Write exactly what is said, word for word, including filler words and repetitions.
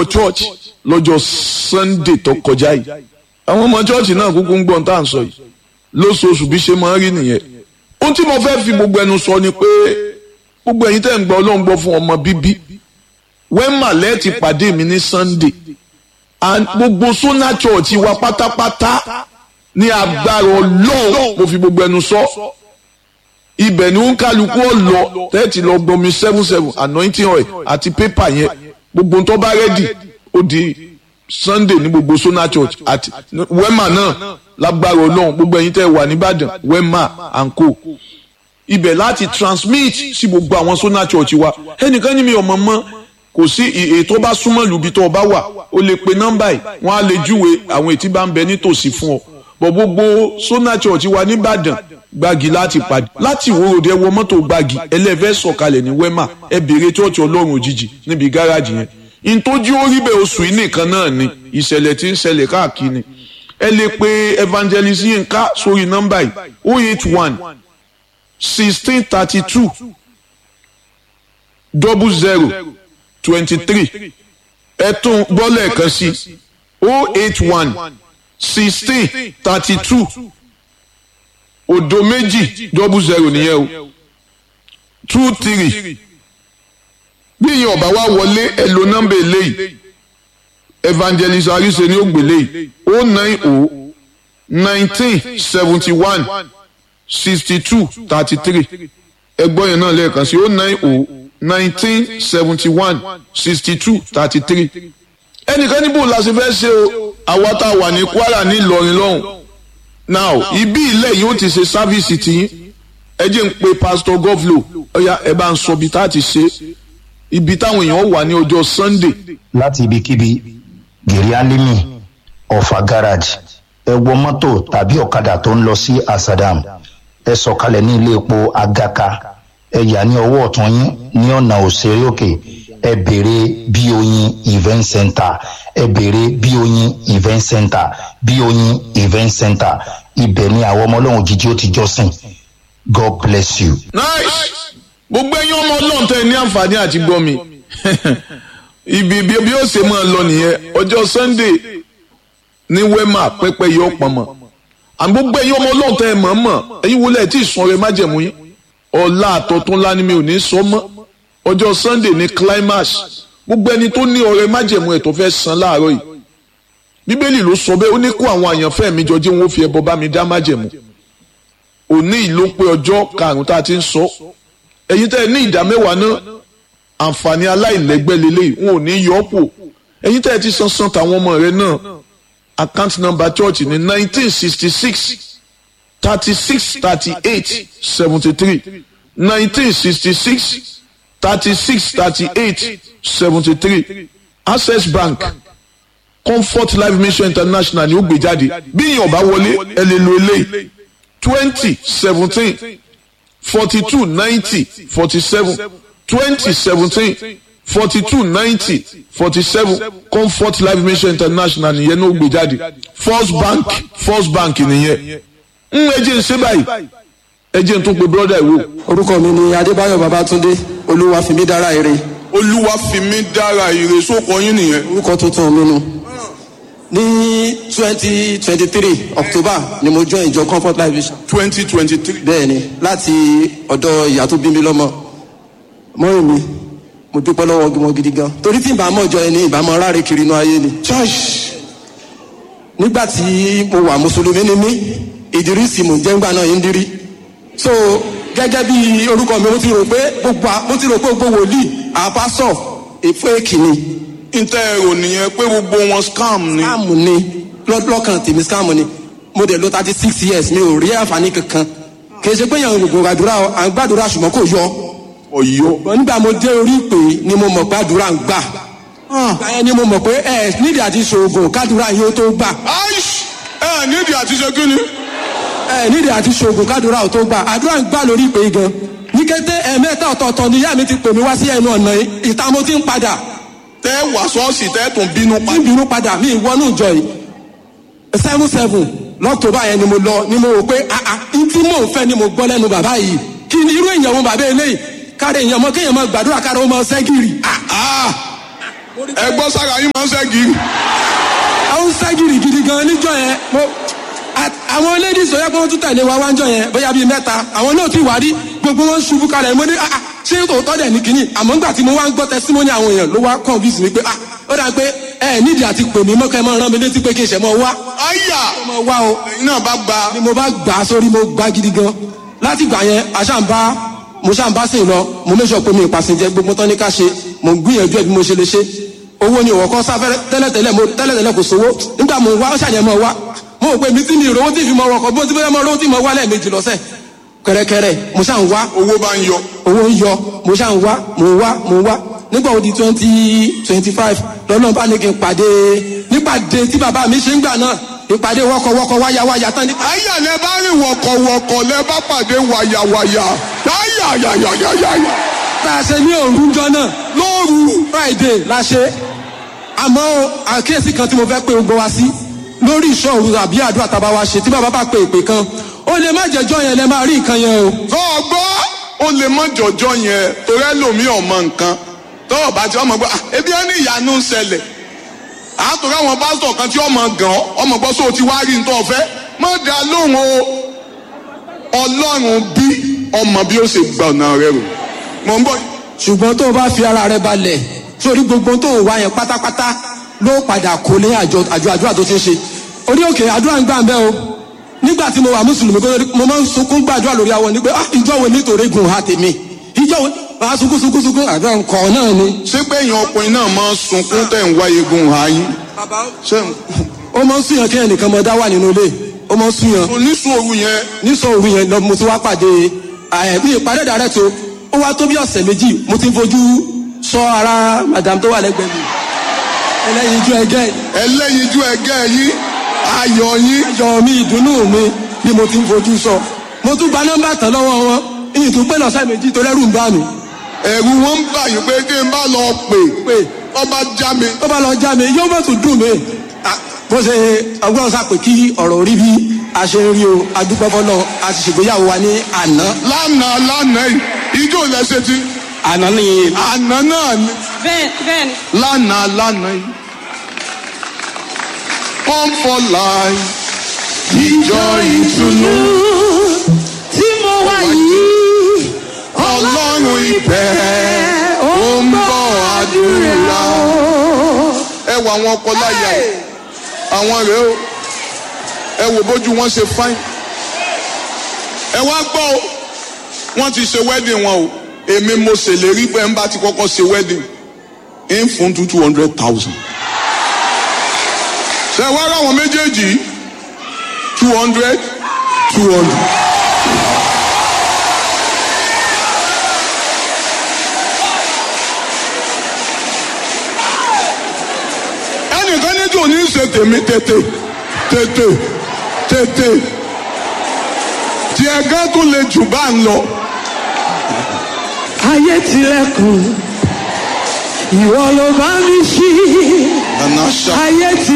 wọ church lọ́jọ́ Sunday tó kọjá yìí àwọn ọmọ church náà kúkú ń gbọ́n tá à ń sọ yìí lóṣooṣù bí ṣe máa ń rí nìyẹn ohun tí mo fẹ́ fi gbogbo ẹnu sọ ni pé gbogbo ẹ̀yin tẹ́ ń gbọ́ Ọlọ́run gbọ́ fún ọmọ bíbí wẹ́mà lẹ́ẹ̀tì pàdé mi ní Sunday and gbogbo Sona Church wa pátápátá ní agbára Ọlọ́run mo fi gbogbo ẹnu sọ ibẹ̀ ni ń kálukú ọ̀lọ́ tẹ́ẹ̀tì lọ gbomi seven seven anointing oil àti pépà yẹn gbogbo tó bá rẹ́dì ó di Sunday ní gbogbo Sona Church àti wẹ́mà náà lágbára Ọlọ́run gbogbo ẹ̀yin tẹ́ wà nìbàdàn wẹ́mà and co ibẹ̀ láti transmit sí gbogbo àwọn Sona Church wa ẹnìkan ní mi ọmọ mọ́ kò sí ètò bá súnmọ́ lùbí tó bá wà ó lè pe nọ́mbà yìí wọ́n á lè júwe àwọn ètí bá ń bẹ nítòsí fún ọ bọ̀ gbogbo Sona Church wa nìbàdàn gbági láti pàdé láti ìwòròdé ẹwọ mọ́tò gbági ẹlẹ́fẹ́ sọ̀kalẹ̀ ní wẹ́mà ẹ bèrè church Ọlọ́run òjijì níbi gáràjì yẹn ìtọ́jú orí bẹ́ẹ̀ oṣù yìí nìkan náà ni ìṣẹ̀lẹ̀ tí ń ṣẹlẹ̀ káàkiri ẹ lè pe evangelist Yinka sórí nọ́mbà yìí oh eight one sixteen thirty two double zero twenty three ẹ tún bọ́lẹ̀ kan sí oh eight one sixteen thirty two òdo méjì double zero nìyẹn o two three bí ìyẹn ọba wa wọlé ẹ lo nọ́mbà eléyìí evangelist arise ní ògbélé yìí oh nine oh nineteen seventy one sixty two thirty three ẹgbọ́n yẹn náà lẹ́ẹ̀kan sí oh nine oh nineteen seventy one sixty two thirty three ẹnìkan níbo la ṣe fẹ́ ṣe o àwa tá a wà ní Kwara ní Ìlọrin lọ́hùn now ibi ilẹ̀ yìí ó ti ṣe sáfíìsì tiyín ẹ jẹ́ ń pe pastor Govlo ọ̀ya ẹ bá ń sọ ibi tá a ti ṣe ibi táwọn èèyàn wà ní ọjọ́ Sunday. láti ibikíbi gèrè alimi ọ̀fà garage ẹ wọ mọ́tò tàbí ọ̀kadà tó ń lọ sí Asadam ẹ sọ̀kalẹ̀ ní ilé epo Agaka ẹ yà ní ọwọ́ ọ̀tún yín ní ọ̀nà òṣèré òkè ẹ béèrè bí oyin event center ẹ béèrè bí oyin event center bí oyin event center ibẹ̀ ni àwọn ọmọ Ọlọ́run jíjí ó ti jọ́sìn. God bless you. Nice. Gbogbo ẹ̀yin ọmọ Ọlọ́run tẹ́ ní àǹfààní àti gbọ́ mi ibi bí ó ṣe máa lọ nìyẹn ọjọ́ Sunday ní wema pẹpẹ yọ pọnmọ àmọ́ gbogbo ẹ̀yin ọmọ Ọlọ́run tẹ́ mọ̀ mọ̀ ẹ̀yin wọlé ẹ̀ tí ì sun ọrẹ májẹ̀mú yín ọ̀la àtọ̀tún ńlá ni mi ò ní sọ mọ́ ọjọ́ Sunday ní climax gbogbo ẹni tó ní ọrẹ májẹ̀mú ẹ̀ tó fẹ́ san láàárọ̀ yìí Bíbélì ló sọ bẹ́ẹ̀ ó ní kó àwọn àyànfẹ́ mi jọ jẹ́ wọn ó fi ẹbọ bá mi dá májẹ̀mú òní ìlú pé ọjọ́ karùn-ún tá a ti ń sọ ẹ̀yin tẹ́ ẹ ní ìdá mẹ́wàá náà àǹfààní aláìlẹ́gbẹ́ lélẹ́yìí wọn ò ní yọ ọ́ pò ẹ̀yin tẹ́ ẹ ti san san tàwọn ọmọ rẹ náà account number church ní nineteen sixty six thirty six thirty eight seventy three nineteen sixty six thirty six thirty eight seventy three Access Bank Comfort Life Mission International ni ó gbé jáde bí ìyẹn ọba wọlé ẹ lè lo eléyìí twenty seventeen forty two ninety forty seven twenty seventeen forty two ninety forty seven Comfort Life Mission International nìyẹn ní ó gbé jáde First Bank First Bank nìyẹn ń ẹjẹ ń ṣe báyìí ẹjẹ ń tún pe brother ìwò. orúkọ mi ni Adébáyọ̀ Babátúndé Olúwafìmídára ire. Olúwafìmídára ire sókọ yín nìyẹn. orúkọ tuntun mi nu ní twenty twenty three October ni mo join ìjọ Comfort Life Mission. twenty twenty three. bẹ́ẹ̀ni láti ọ̀dọ̀ ìyá tó bí mi lọ́mọ mọ́rin mi mo dúpẹ́ lọ́wọ́ wọn gidi gan torí tí ìbámu ọjọ́ ẹni ìbámu ráre kiri inú ayé ni. church nígbà tí mo wà mùsùlùmí ni mí ìdírísì mò ń jẹ́ ńgbà náà yín dírí so gẹ́gẹ́ bí orúkọ mi mo ti rò pé gbogbo mo ti rò pé gbogbo wòlíì àpásọ̀ èféèkì ni. ntẹ́ ẹ̀rọ nìyẹn pé gbogbo wọn scam ni. scam ni lọ́kàn tèmi scam ni mo dẹ̀ lọ thirty six years mi ò rí àǹfààní kankan kì í ṣe pé yàn gbogbo àdúrà à ń gbàdúrà ṣùgbọ́n kò yọ. ọ̀yọ́. nígbà mo dé orí ìpè ni mo mọ̀ gbàdúrà ń gbà. báyẹn ni mo mọ̀ pé ẹ nídìí àti ṣoògùn kádùrà yóò tó gbà. ẹ nídìí àti ṣe kí ni. ẹ nídìí àti ṣoògùn kádùrà ò tó gbà àdúrà ń gbà lórí ìpè gan. ní kété ẹ̀ẹ̀mẹ́ta ọ̀tọ̀ọ̀tọ̀ ni ìyá mi ti pè mí wá sí ẹnu ọ̀nà ìta mo ti ń padà. tẹ́ wà sọ́ọ̀sì tẹ́ tún bínú padà. tí bínú padà mi ìwọ́nú ìjọ yìí seven seven lọ́kítọ́bà yẹn ni mo lọ ni mo rò pé àà tí mò ń fẹ́ ni mo gbọ́ lẹ́nu bàbá yìí kí ni irú èèyàn wọn bàbá eléyìí káre èèyàn mọ kéèyàn mọ gbàdúrà káre ó mọ sẹ́gìrì. ẹ gbọ́ sára yín máa ń ṣẹ́gi. àwọn ságìrì gidi gan níjọ́ yẹn mo àwọn ladies tó yẹ kó tún tẹ̀lé wa wájọ́ yẹn bóyá bíi mẹ́ta àwọn náà ti wà rí gbogbo wọn ṣubú kalẹ̀ mo ní ah ṣé tòótọ́ dẹ̀ ní kínní àmọ́ nígbà tí mo wá ń gbọ́ testimony àwọn èèyàn ló wá convince mi pé ah ó dà pé ẹ nídìí àti pè mí mọ́kẹ́ mọ́ rán mi létí pé kí n ṣẹ̀ mọ́ wá. àyà mo wá o ẹ̀yin náà bá gba. ni mo bá gbà á sórí mo gbà gidi gan láti gbà yẹn aṣáǹbá mo ṣáǹbá sìn lọ mo make sure pé mi ìpàsìn jẹ gbogbo tán ní ká ṣe mo gbìyànjú ẹ bí mo ṣe lè ṣe owó ni òwò kan sáfẹ́rẹ́ tẹ́lẹ̀tẹ́lẹ̀ mo tẹ́lẹ̀tẹ́lẹ̀ kò sówó nígbà mo wá ṣàyẹn mọ́ wá mo rò pé mi tí mi ìrówó tí fi mọ ọkọ̀ bó ti bẹ́ẹ̀ mọ owó tí mo wá lẹ́ẹ̀mejì lọ́sẹ̀ kẹrẹkẹrẹ mo ṣáà ń wá owó bá ń yọ. owó ń yọ mo ṣáà ń wá mo ń wá mo ń wá nígbà wo di twenty twenty five lọ́nà bá ní kí n pàdé nípàdé tí bàbá mi ṣe ń gbà náà ìpàdé wọ́kọ̀wọ́kọ̀ wáyáwáyá tán ní. àyà lẹ bá rìn wọ̀kọ̀wọ̀kọ̀ lẹ bá pàdé wáyáwáyá yáyàyàyàyàyà. tá a ṣe ní òrùjọ náà lóru friday la ṣe àmọ́ àkíyèsí kan tí mo fẹ́ pé gbogbo wa sí lórí ìṣòro àbí àdúrà tá a bá wa ṣe tí bàbá bá pe ìpè kan ó lè má jẹjọ́ yẹn lẹ máa rí nǹkan yẹn o. tó o gbọ́ ó lè má jọjọ́ yẹn torí ẹlòmíì ọmọ nǹkan tó o bá ti ọmọ gbọ́ ebi ẹ ní ìyanu ń ṣẹlẹ̀ àtúrò àwọn pásítọ̀ kan tí ọmọ gan ọmọ gbọ́ sóò ti wá rí nítorí ọ̀fẹ́ má dá lóhùn o ọlọ́run bí ọmọ bí ó ṣe gbà ọ̀nà rẹ rò mọ̀ ń bọ̀. ṣùgbọ́n tó o bá fi ara rẹ balẹ̀ sórí gbogbo tó o wá yẹn pátápátá ló padà kó lé àjọ àdúrà tó ti ń ṣe orí òkè àdúrà ń gbà ń bẹ́ o nígbà tí mo wà mùsùlùmí mo máa ń sunkún gbàdúrà lórí àwọn ní pé ah ìjọ wo nítorí gùn ha tèmi ìjọ wo máa sunkún sunkún sunkún àdúrà nǹkan náà ni. ṣé pé èèyàn ọkùnrin náà máa ń sunkún tẹ̀ ń wá egun ha yín. ó máa ń súnyàn kí ẹnìkan máa dá wà nínú ilé ó máa ń súnyàn. oníṣòwò yẹn. níṣòwò yẹn lọ mo ti wá pàdé bí ìpàdé dàrẹ́ tó ó wá tó bí ọ̀sẹ̀ méjì mo ti fojú sọ ara madam tó wà lẹ́gbẹ̀ẹ́ mi ẹlẹ́yinjú ẹgẹ́ ẹlẹ́yinjú ẹgẹ́ yín ayọ̀ yín. ayọ̀ mi ìdùnnú mi bí mo ti ń fojú sọ mo tún gba nọ́mbà tán lọ́wọ́ wọn ìyìn tún pé lọ́sẹ̀ méjì tó lẹ́rù ń bá mi. ẹ̀rù wọn ń bà yín pé kí n bá lọ pè pé ọba já mi. ọba lọ já mi yóò mọ̀ tún dùn mí. bó ṣe ọgbọ́n sàpè kí ọ̀rọ̀ rí bí a ṣe ń rí o adúpẹ́ fọlọ́ a ti ṣègbéyàwó wa ní àná. lánàá lánàá yìí ijó lẹ́sẹ̀ tí. àná ni. àná náà ni. bẹ́ẹ̀ bẹ́ẹ̀ ni. lánàá lánàá yìí. come for life. ìjọ ìtùnú. tí mo wá yìí. ọlọ́run ìfẹ́ ó ń bọ̀ àdúrà. ẹ wo àwọn ọkọ láyà àwọn rèé o ẹ wò bójú wọn ṣe fáìn. ẹ wá gbọ́ o wọ́n ti ṣe wedding wọn o èmi mo ṣèlérí pé ń bá ti kọ́kọ́ ṣe wedding ń fún two two hundred thousand. ṣe wá ráwọn méjèèjì two hundred two hundred. ẹnìkan ní jò ní ṣe tèmi tètè tètè tètè tí ẹgán tó lè jù bá ń lọ. ayé tilẹ̀kùn ìwọ ló bá mi ṣí. Anasha. ayé ti.